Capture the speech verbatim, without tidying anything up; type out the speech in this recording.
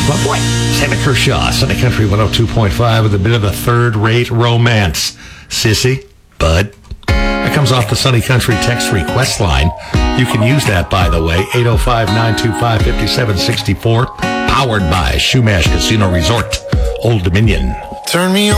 Well, boy, Sammy Kershaw, Sunday Country one oh two point five with a bit of a third-rate romance. Sissy, bud. That comes off the Sunny Country text request line. You can use that, by the way, eight oh five, nine two five, five seven six four, powered by Shumash Casino Resort, Old Dominion. Turn me